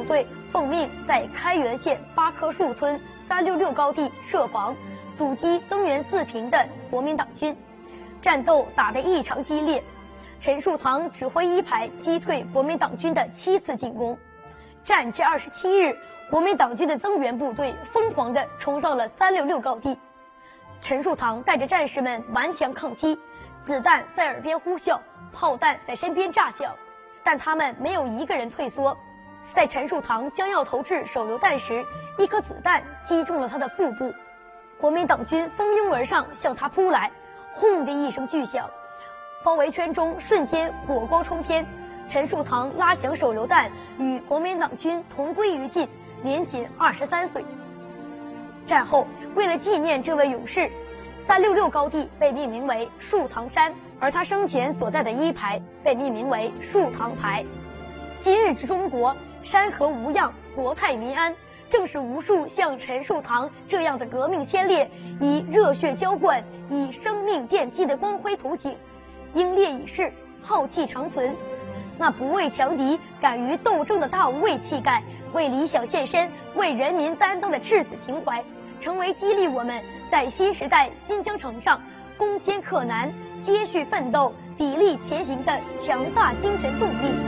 队奉命在开原县8棵树村366高地设防，阻击增援4平的国民党军。战斗打得异常激烈，陈树堂指挥一排击退国民党军的7次进攻。战至27日，国民党军的增援部队疯狂地冲上了366高地。陈树堂带着战士们顽强抗击，子弹在耳边呼啸，炮弹在身边炸响，但他们没有一个人退缩。在陈树堂将要投掷手榴弹时，一颗子弹击中了他的腹部，国民党军蜂拥而上向他扑来，轰的一声巨响，包围圈中瞬间火光冲天。陈树堂拉响手榴弹，与国民党军同归于尽，年仅23岁。战后，为了纪念这位勇士，366高地被命名为树堂山，而他生前所在的一排被命名为树堂排。今日之中国，山河无恙，国泰民安，正是无数像陈树堂这样的革命先烈以热血浇灌、以生命奠基的光辉图景，英烈已逝，浩气长存。那不畏强敌、敢于斗争的大无畏气概，为理想献身、为人民担当的赤子情怀，成为激励我们在新时代新征程上攻坚克难、接续奋斗、砥砺前行的强大精神动力。